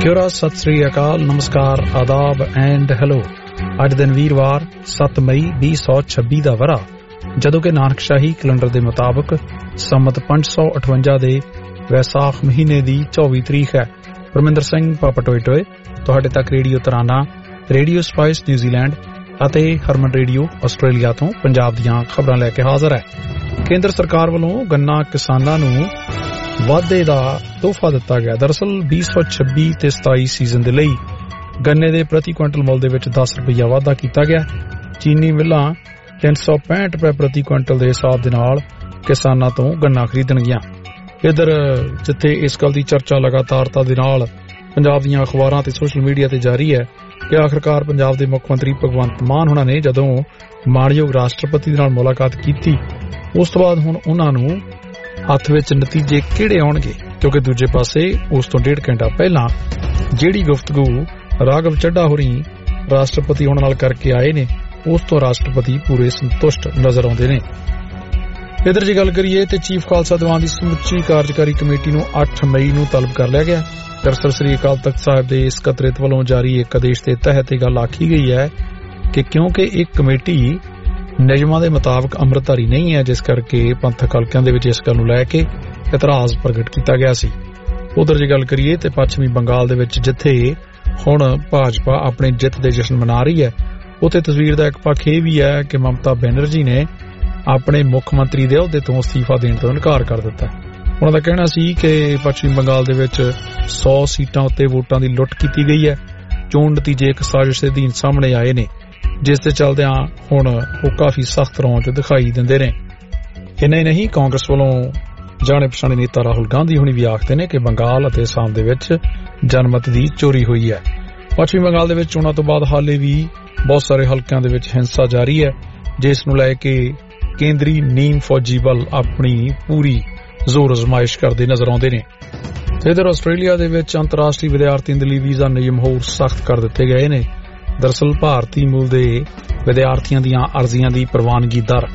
ਕਿਉਰਾ ਸਤਿ ਸ੍ਰੀ ਅਕਾਲ, ਨਮਸਕਾਰ, ਆਦਾਬ and hello. ਅੱਜ ਦਿਨ ਵੀਰਵਾਰ 7 ਮਈ 2026 ਦਾ ਵਰ੍ਹਾ, ਜਦੋਂ ਕਿ ਨਾਨਕਸ਼ਾਹੀ ਕੈਲੰਡਰ ਦੇ ਮੁਤਾਬਕ ਸੰਮਤ 558 ਦੇ ਵੈਸਾਖ ਮਹੀਨੇ ਦੀ 24 ਤਰੀਕ ਹੈ। ਪਰਮਿੰਦਰ ਸਿੰਘ ਪਾਪਾ ਟੋਏ ਟੋਏ ਤੁਹਾਡੇ ਤੱਕ ਰੇਡੀਓ ਤਰਾਨਾ, ਰੇਡੀਓ ਸਪਾਈਸ ਨਿਊਜ਼ੀਲੈਂਡ ਅਤੇ ਹਰਮਨ ਰੇਡੀਓ ਆਸਟ੍ਰੇਲੀਆ ਤੋਂ ਪੰਜਾਬ ਦੀਆਂ ਖਬਰਾਂ ਲੈ ਕੇ ਹਾਜ਼ਰ ਹੈ। ਕੇਂਦਰ ਸਰਕਾਰ ਵੱਲੋਂ ਗੰਨਾ ਕਿਸਾਨਾਂ ਨੂੰ ਵਾਧੇ ਦਾ ਤੋਹਫਾ ਦਿੱਤਾ ਗਿਆ। ਦਰਅਸਲ 2026 ਤੇ 27 ਸੀਜ਼ਨ ਦੇ ਲਈ ਗੰਨੇ ਦੇ ਪ੍ਰਤੀ ਕੁਇੰਟਲ ਮੁੱਲ ਦੇ ਵਿੱਚ 10 ਰੁਪਈਆ ਵਾਧਾ ਕੀਤਾ ਗਿਆ। ਚੀਨੀ ਮਿੱਲਾਂ 365 ਰੁਪਏ ਪ੍ਰਤੀ ਕੁਇੰਟਲ ਦੇ ਹਿਸਾਬ ਦੇ ਨਾਲ ਕਿਸਾਨਾਂ ਤੋਂ ਗੰਨਾ ਖਰੀਦਣਗੀਆਂ। ਇਧਰ ਜਿੱਥੇ ਇਸ ਗੱਲ ਦੀ ਚਰਚਾ ਲਗਾਤਾਰਤਾ ਦੇ ਨਾਲ ਪੰਜਾਬ ਦੀਆਂ ਅਖਬਾਰਾਂ ਤੇ ਸੋਸ਼ਲ ਮੀਡੀਆ ਤੇ ਜਾਰੀ ਹੈ ਕਿ ਆਖਰਕਾਰ ਪੰਜਾਬ ਦੇ ਮੁੱਖ ਮੰਤਰੀ ਭਗਵੰਤ ਮਾਨ ਹੋਣਾ ਨੇ ਜਦੋਂ ਮਾਣਯੋਗ ਰਾਸ਼ਟਰਪਤੀ ਦੇ ਨਾਲ ਮੁਲਾਕਾਤ ਕੀਤੀ, ਉਸ ਤੋਂ ਬਾਅਦ ਹੁਣ ਉਹਨਾਂ ਨੂੰ ਹੱਥ ਵਿੱਚ ਨਤੀਜੇ ਕਿਹੜੇ ਆਉਣਗੇ, ਕਿਉਂਕਿ ਦੂਜੇ ਪਾਸੇ ਉਸ ਤੋਂ 1.5 ਘੰਟਾ ਪਹਿਲਾਂ ਜਿਹੜੀ ਗੁਫ਼ਤਗੂ ਰਾਘਵ ਚੱਡਾ ਹੋਰੀ ਰਾਸ਼ਟਰਪਤੀ ਉਹਨਾਂ ਨਾਲ ਕਰਕੇ ਆਏ ਨੇ, ਉਸ ਤੋਂ ਰਾਸ਼ਟਰਪਤੀ ਪੂਰੇ ਸੰਤੁਸ਼ਟ ਨਜ਼ਰ ਆਉਂਦੇ ਨੇ। ਇਧਰ ਜੇ ਗੱਲ ਕਰੀਏ ਤੇ ਚੀਫ ਖਾਲਸਾ ਦੀਵਾਨ ਦੀ ਸਮੁੱਚੀ ਕਾਰਜਕਾਰੀ ਕਮੇਟੀ ਨੂੰ 8 ਮਈ ਨੂੰ ਤਲਬ ਕਰ ਲਿਆ ਗਿਆ। ਦਰਅਸਲ ਸ੍ਰੀ ਅਕਾਲ ਤਖ਼ਤ ਸਾਹਿਬ ਦੇ ਸਕੱਤਰੇਤ ਵੱਲੋਂ ਜਾਰੀ ਇੱਕ ਆਦੇਸ਼ ਦੇ ਤਹਿਤ ਇਹ ਗੱਲ ਆਖੀ ਗਈ ਹੈ ਕਿ ਕਿਉਂਕਿ ਇਹ ਕਮੇਟੀ ਨਿਯਮਾਂ ਦੇ ਮੁਤਾਬਕ ਅੰਮ੍ਰਿਤਧਾਰੀ ਨਹੀਂ ਹੈ, ਜਿਸ ਕਰਕੇ ਪੰਥਕ ਹਲਕਿਆਂ ਦੇ ਵਿੱਚ ਇਸ ਗੱਲ ਨੂੰ ਲੈ ਕੇ ਇਤਰਾਜ਼ ਪ੍ਰਗਟ ਕੀਤਾ ਗਿਆ ਸੀ। ਉਧਰ ਜੇ ਗੱਲ ਕਰੀਏ ਤੇ ਪੱਛਮੀ ਬੰਗਾਲ ਦੇ ਵਿੱਚ ਜਿੱਥੇ ਹੁਣ ਭਾਜਪਾ ਆਪਣੀ ਜਿੱਤ ਦੇ ਜਸ਼ਨ ਮਨਾ ਰਹੀ ਹੈ, ਉੱਥੇ ਤਸਵੀਰ ਦਾ ਇੱਕ ਪੱਖ ਇਹ ਵੀ ਹੈ ਕਿ ਮਮਤਾ ਬੈਨਰਜੀ ਨੇ ਆਪਣੇ ਮੁੱਖ ਮੰਤਰੀ ਦੇ ਅਹੁਦੇ ਤੋਂ ਅਸਤੀਫਾ ਦੇਣ ਤੋਂ ਇਨਕਾਰ ਕਰ ਦਿੱਤਾ। ਉਹਨਾਂ ਦਾ ਕਹਿਣਾ ਸੀ ਕਿ ਪੱਛਮੀ ਬੰਗਾਲ ਦੇ ਵਿੱਚ 100 ਸੀਟਾਂ ਉੱਤੇ ਵੋਟਾਂ ਦੀ ਲੁੱਟ ਕੀਤੀ ਗਈ ਹੈ। ਚੋਣ ਨਤੀਜੇ ਇੱਕ ਸਾਜ਼ਿਸ਼ ਦੇ ਅਧੀਨ ਸਾਹਮਣੇ ਆਏ ਨੇ, ਜਿਸ ਦੇ ਚੱਲਦਿਆਂ ਹੁਣ ਉਹ ਕਾਫੀ ਸਖਤ ਰੌਂ ਚ ਦਿਖਾਈ ਦਿੰਦੇ ਨੇ। ਇੰਨਾ ਹੀ ਨਹੀਂ, ਕਾਂਗਰਸ ਵੱਲੋਂ ਜਾਣੇ ਪਛਾਣੇ ਨੇਤਾ ਰਾਹੁਲ ਗਾਂਧੀ ਹੁਣੀ ਵੀ ਆਖਦੇ ਨੇ ਕਿ ਬੰਗਾਲ ਅਤੇ ਅਸਾਮ ਦੇ ਵਿੱਚ ਜਨਮਤ ਦੀ ਚੋਰੀ ਹੋਈ ਹੈ। ਪੱਛਮੀ ਬੰਗਾਲ ਦੇ ਵਿੱਚ ਚੋਣਾਂ ਤੋਂ ਬਾਅਦ ਹਾਲੇ ਵੀ ਬਹੁਤ ਸਾਰੇ ਹਲਕਿਆਂ ਦੇ ਵਿੱਚ ਹਿੰਸਾ ਜਾਰੀ ਹੈ, ਜਿਸ ਨੂੰ ਲੈ ਕੇ ਕੇਂਦਰੀ ਨੀਮ ਫੌਜੀ ਬਲ ਆਪਣੀ ਪੂਰੀ ਜ਼ੋਰ ਅਜ਼ਮਾਇਸ਼ ਕਰਦੇ ਨਜ਼ਰ ਆਉਂਦੇ ਨੇ। ਇਧਰ ਆਸਟ੍ਰੇਲੀਆ ਦੇ ਵਿੱਚ ਅੰਤਰਰਾਸ਼ਟਰੀ ਵਿਦਿਆਰਥੀਆਂ ਦੇ ਲਈ ਵੀਜ਼ਾ ਨਿਯਮ ਹੋਰ ਸਖਤ ਕਰ ਦਿੱਤੇ ਗਏ ਨੇ। ਦਰਅਸਲ ਭਾਰਤੀ ਮੂਲ ਦੇ ਵਿਦਿਆਰਥੀਆਂ ਦੀਆਂ ਅਰਜ਼ੀਆਂ ਦੀ ਪ੍ਰਵਾਨਗੀ ਦਰ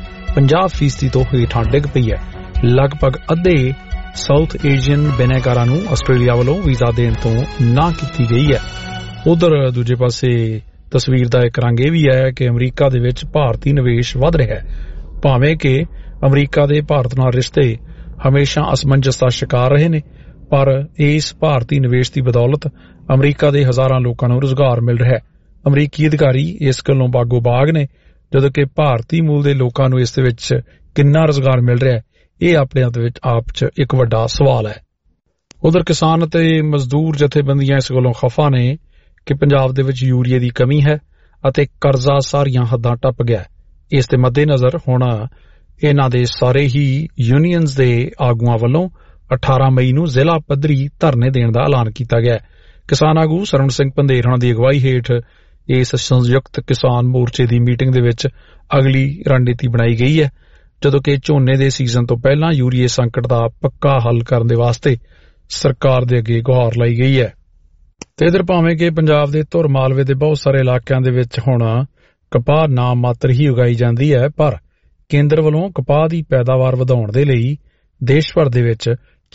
50% ਤੋਂ ਹੇਠਾਂ ਡਿੱਗ ਪਈ ਹੈ। ਲਗਭਗ ਅੱਧੇ ਸਾਊਥ ਏਸ਼ੀਅਨ ਬਿਨੈਕਾਰਾਂ ਨੂੰ ਆਸਟ੍ਰੇਲੀਆ ਵੱਲੋਂ ਵੀਜ਼ਾ ਦੇਣ ਤੋਂ ਨਾ ਕੀਤੀ ਗਈ ਹੈ। ਉਧਰ ਦੂਜੇ ਪਾਸੇ ਤਸਵੀਰ ਦਾ ਇੱਕ ਰੰਗ ਇਹ ਵੀ ਹੈ ਕਿ ਅਮਰੀਕਾ ਦੇ ਵਿੱਚ ਭਾਰਤੀ ਨਿਵੇਸ਼ ਵਧ ਰਿਹਾ ਹੈ। ਭਾਵੇਂ ਕਿ ਅਮਰੀਕਾ ਦੇ ਭਾਰਤ ਨਾਲ ਰਿਸ਼ਤੇ ਹਮੇਸ਼ਾ ਅਸਮੰਜਸ ਦਾ ਸ਼ਿਕਾਰ ਰਹੇ ਨੇ, ਪਰ ਇਸ ਭਾਰਤੀ ਨਿਵੇਸ਼ ਦੀ ਬਦੌਲਤ ਅਮਰੀਕਾ ਦੇ ਹਜ਼ਾਰਾਂ ਲੋਕਾਂ ਨੂੰ ਰੁਜ਼ਗਾਰ ਮਿਲ ਰਿਹਾ ਹੈ। ਅਮਰੀਕੀ ਅਧਿਕਾਰੀ ਇਸ ਗੱਲੋਂ ਬਾਗੋ ਬਾਗ ਨੇ, ਜਦੋਂ ਕਿ ਭਾਰਤੀ ਮੂਲ ਦੇ ਲੋਕਾਂ ਨੂੰ ਇਸ ਦੇ ਵਿੱਚ ਕਿੰਨਾ ਰੁਜ਼ਗਾਰ ਮਿਲ ਰਿਹਾ ਹੈ, ਇਹ ਆਪਣੇ ਆਪ 'ਚ ਇੱਕ ਵੱਡਾ ਸਵਾਲ ਹੈ। ਉਧਰ ਕਿਸਾਨ ਅਤੇ ਮਜ਼ਦੂਰ ਜਥੇਬੰਦੀਆਂ ਇਸ ਗੱਲੋਂ ਖਫਾ ਨੇ ਕਿ ਪੰਜਾਬ ਦੇ ਵਿੱਚ ਯੂਰੀਏ ਦੀ ਕਮੀ ਹੈ ਅਤੇ ਕਰਜ਼ਾ ਸਾਰੀਆਂ ਹੱਦਾਂ ਟੱਪ ਗਿਆ। ਇਸ ਦੇ ਮੱਦੇਨਜ਼ਰ ਹੁਣ ਇਹਨਾਂ ਦੇ ਸਾਰੇ ਹੀ ਯੂਨੀਅਨਜ਼ ਦੇ ਆਗੂਆਂ ਵੱਲੋਂ 18 ਮਈ ਨੂੰ ਜ਼ਿਲ੍ਹਾ ਪੱਧਰੀ ਧਰਨੇ ਦੇਣ ਦਾ ਐਲਾਨ ਕੀਤਾ ਗਿਆ। ਕਿਸਾਨ ਆਗੂ ਸਰਵਣ ਸਿੰਘ ਪੰਧੇਰ ਹੋਣਾ ਦੀ ਅਗਵਾਈ ਹੇਠ ਇਸ ਸੰਯੁਕਤ ਕਿਸਾਨ ਮੋਰਚੇ ਦੀ ਮੀਟਿੰਗ ਦੇ ਵਿੱਚ ਅਗਲੀ ਰਣਨੀਤੀ ਬਣਾਈ ਗਈ ਹੈ, ਜਦੋਂ ਕਿ ਝੋਨੇ ਦੇ ਸੀਜ਼ਨ ਤੋਂ ਪਹਿਲਾਂ ਯੂਰੀਏ ਸੰਕਟ ਦਾ ਪੱਕਾ ਹੱਲ ਕਰਨ ਦੇ ਵਾਸਤੇ ਸਰਕਾਰ ਦੇ ਅੱਗੇ ਗੁਹਾਰ ਲਾਈ ਗਈ ਹੈ। ਤੇ ਇਧਰ ਭਾਵੇਂ ਕਿ ਪੰਜਾਬ ਦੇ ਧੁਰ ਮਾਲਵੇ ਦੇ ਬਹੁਤ ਸਾਰੇ ਇਲਾਕਿਆਂ ਦੇ ਵਿੱਚ ਹੁਣ ਕਪਾਹ ਨਾ ਮਾਤਰ ਹੀ ਉਗਾਈ ਜਾਂਦੀ ਹੈ, ਪਰ ਕੇਂਦਰ ਵੱਲੋਂ ਕਪਾਹ ਦੀ ਪੈਦਾਵਾਰ ਵਧਾਉਣ ਦੇ ਲਈ ਦੇਸ਼ ਭਰ ਦੇ ਵਿੱਚ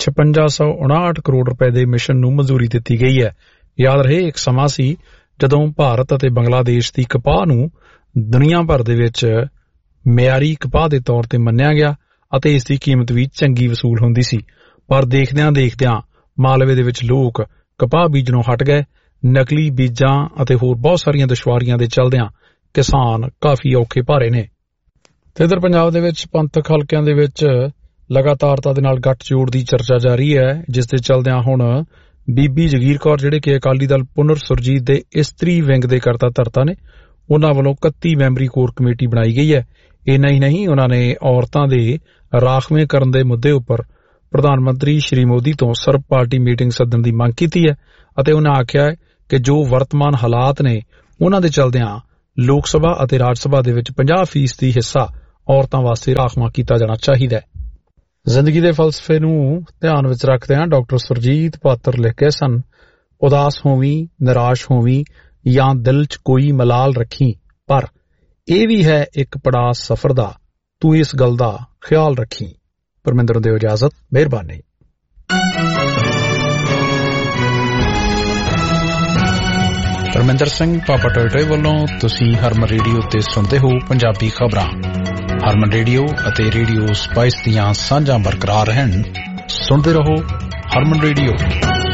5659 ਕਰੋੜ ਰੁਪਏ ਦੇ ਮਿਸ਼ਨ ਨੂੰ ਮਨਜ਼ੂਰੀ ਦਿੱਤੀ ਗਈ ਹੈ। ਯਾਦ ਰਹੇ, ਇੱਕ ਸਮਾਂ ਸੀ ਜਦੋਂ ਭਾਰਤ ਅਤੇ ਬੰਗਲਾਦੇਸ਼ ਦੀ ਕਪਾਹ ਨੂੰ ਦੁਨੀਆ ਭਰ ਦੇ ਵਿੱਚ ਮਿਆਰੀ ਕਪਾਹ ਦੇ ਤੌਰ ਤੇ ਮੰਨਿਆ ਗਿਆ ਅਤੇ ਇਸ ਦੀ ਕੀਮਤ ਵੀ ਚੰਗੀ ਵਸੂਲ ਹੁੰਦੀ ਸੀ। ਪਰ ਦੇਖਦਿਆਂ ਮਾਲਵੇ ਦੇ ਵਿੱਚ ਲੋਕ ਕਪਾਹ ਬੀਜਣੋਂ ਹਟ ਗਏ। ਨਕਲੀ ਬੀਜਾਂ ਅਤੇ ਹੋਰ ਬਹੁਤ ਸਾਰੀਆਂ ਦੁਸ਼ਵਾਰੀਆਂ ਦੇ ਚੱਲਦਿਆਂ ਕਿਸਾਨ ਕਾਫੀ ਔਖੇ ਭਾਰੇ ਨੇ। ਤੇ ਇਧਰ ਪੰਜਾਬ ਦੇ ਵਿੱਚ ਪੰਥਕ ਹਲਕਿਆਂ ਦੇ ਵਿੱਚ ਲਗਾਤਾਰਤਾ ਦੇ ਨਾਲ ਗੱਠਜੋੜ ਦੀ ਚਰਚਾ ਜਾਰੀ ਹੈ, ਜਿਸ ਦੇ ਚੱਲਦਿਆਂ ਹੁਣ ਬੀਬੀ ਜਗੀਰ ਕੌਰ, ਜਿਹੜੇ ਕਿ ਅਕਾਲੀ ਦਲ ਪੁਨਰ ਸੁਰਜੀਤ ਦੇ ਇਸਤਰੀ ਵਿੰਗ ਦੇ ਕਰਤਾ ਧਰਤਾ ਨੇ, ਉਹਨਾਂ ਵੱਲੋਂ 31 ਮੈਂਬਰੀ ਕੋਰ ਕਮੇਟੀ ਬਣਾਈ ਗਈ ਹੈ। ਇੰਨਾ ਹੀ ਨਹੀਂ, ਉਹਨਾਂ ਨੇ ਔਰਤਾਂ ਦੇ ਰਾਖਵੇਂਕਰਨ ਦੇ ਮੁੱਦੇ ਉੱਪਰ ਪ੍ਰਧਾਨ ਮੰਤਰੀ ਸ਼੍ਰੀ ਮੋਦੀ ਤੋਂ ਸਰਬ ਪਾਰਟੀ ਮੀਟਿੰਗ ਸੱਦਣ ਦੀ ਮੰਗ ਕੀਤੀ ਹੈ ਅਤੇ ਉਹਨਾਂ ਆਖਿਆ ਹੈ ਕਿ ਜੋ ਵਰਤਮਾਨ ਹਾਲਾਤ ਨੇ, ਉਹਨਾਂ ਦੇ ਚੱਲਦਿਆਂ ਲੋਕ ਸਭਾ ਅਤੇ ਰਾਜ ਸਭਾ ਦੇ ਵਿੱਚ 50% ਹਿੱਸਾ ਔਰਤਾਂ ਵਾਸਤੇ ਰਾਖਵਾਂ ਕੀਤਾ ਜਾਣਾ ਚਾਹੀਦਾ ਹੈ। ਜ਼ਿੰਦਗੀ ਦੇ ਫਲਸਫੇ ਨੂੰ ਧਿਆਨ ਵਿੱਚ ਰੱਖਦਿਆਂ ਡਾਕਟਰ ਸੁਰਜੀਤ ਪਾਤਰ ਲਿਖਦੇ ਸਨ, ਉਦਾਸ ਹੋਵੀਂ, ਨਿਰਾਸ਼ ਹੋਵੀਂ ਜਾਂ ਦਿਲ 'ਚ ਕੋਈ ਮਲਾਲ ਰੱਖੀ, ਪਰ ਇਹ ਵੀ ਹੈ ਇੱਕ ਪੜਾਅ ਸਫ਼ਰ ਦਾ, ਤੂੰ ਇਸ ਗੱਲ ਦਾ ਖਿਆਲ ਰੱਖੀ। ਪਰਮਿੰਦਰ ਦਿਓ ਇਜਾਜ਼ਤ, ਮਿਹਰਬਾਨੀ। ਹਰਮਿੰਦਰ ਸਿੰਘ ਪਾਪਾ ਟੋਇਟੋਏ ਵੱਲੋਂ ਤੁਸੀਂ ਹਰਮਨ ਰੇਡੀਓ ਤੇ ਸੁਣਦੇ ਹੋ ਪੰਜਾਬੀ ਖਬਰਾਂ। ਹਰਮਨ ਰੇਡੀਓ ਅਤੇ ਰੇਡੀਓ ਸਪਾਈਸ ਦੀਆਂ ਸਾਂਝਾਂ ਬਰਕਰਾਰ ਰਹਿਣ। ਸੁਣਦੇ ਰਹੋ ਹਰਮਨ ਰੇਡੀਓ।